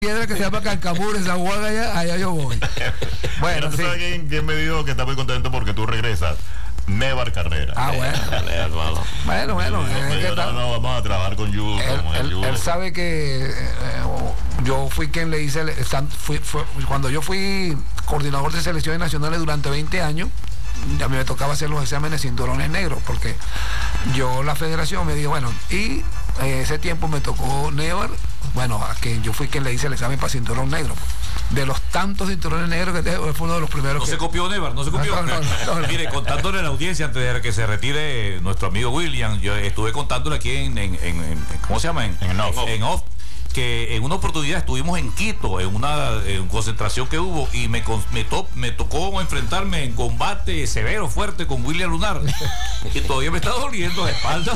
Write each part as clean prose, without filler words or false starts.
piedra que se llama Cancamur, esa Juan, allá yo voy. Bueno, ¿tú sabes quién me dijo que está muy contento porque tú regresas? Nevar Carrera. Ah, bueno. bueno. No, vamos a trabajar con Yugo. Él sabe que yo fui quien le hice, cuando yo fui coordinador de selecciones nacionales durante 20 años, a mí me tocaba hacer los exámenes cinturones negros, porque la federación me dijo, bueno, y ese tiempo me tocó Nevar, bueno, a quien yo fui quien le hice el examen para cinturón negro. De los tantos cinturones negros que tengo, fue uno de los primeros. Se copió Nevar, no se copió. No. Mire, contándole a la audiencia, antes de que se retire nuestro amigo William, yo estuve contándole aquí en ¿cómo se llama? En off. Que en una oportunidad estuvimos en Quito, en una concentración que hubo, y me tocó enfrentarme en combate severo, fuerte, con William Lunar. Y todavía me está doliendo la espalda.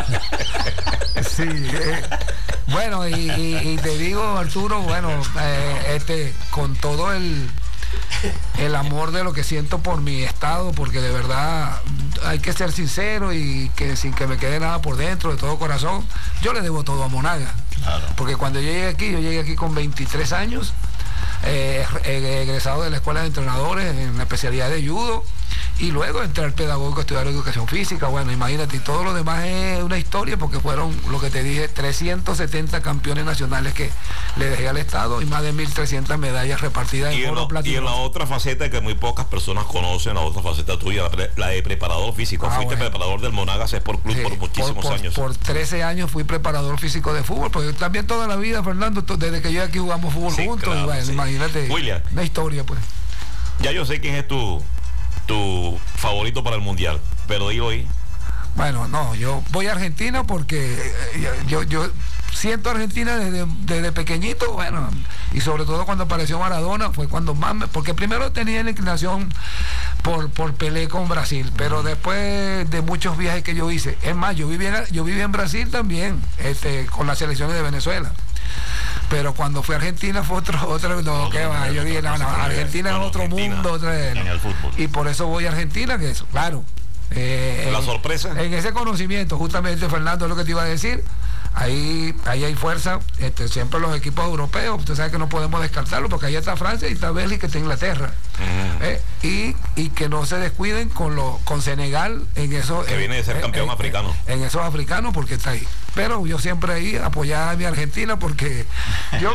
Sí, bueno, y te digo, Arturo, bueno, con todo el amor de lo que siento por mi estado, porque de verdad hay que ser sincero y que sin que me quede nada por dentro, de todo corazón, yo le debo todo a Monaga. Claro. Porque cuando yo llegué aquí con 23 años, egresado de la escuela de entrenadores en la especialidad de judo, y luego entré al pedagógico a estudiar educación física. Bueno, imagínate, y todo lo demás es una historia, porque fueron, lo que te dije, 370 campeones nacionales que le dejé al Estado y más de 1.300 medallas repartidas en oro, platino. Y en la otra faceta que muy pocas personas conocen, la otra faceta tuya, la de preparador físico. Fuiste preparador del Monaga Sport Club por muchísimos años. Por 13 años fui preparador físico de fútbol, porque también toda la vida, Fernando, desde que yo aquí jugamos fútbol juntos, claro, y bueno, imagínate, William, una historia, pues. Ya yo sé quién es tu favorito para el Mundial, pero di hoy. Bueno, no, yo voy a Argentina porque yo siento a Argentina desde pequeñito, bueno, y sobre todo cuando apareció Maradona, fue cuando más porque primero tenía la inclinación por Pelé con Brasil, pero después de muchos viajes que yo hice, es más, yo viví en Brasil también, con las selecciones de Venezuela. Pero cuando fui a Argentina fue otro que va. Yo dije, no, Argentina es otro mundo. En el fútbol. Y por eso voy a Argentina, que es, claro. La sorpresa. En ese conocimiento, justamente, Fernando, es lo que te iba a decir. Ahí hay fuerza, siempre los equipos europeos, usted sabe que no podemos descartarlo, porque ahí está Francia y está Bélgica, está Inglaterra. Y que no se descuiden con Senegal en eso. Que viene de ser campeón africano. En esos africanos, porque está ahí. Pero yo siempre ahí apoyaba a mi Argentina, porque yo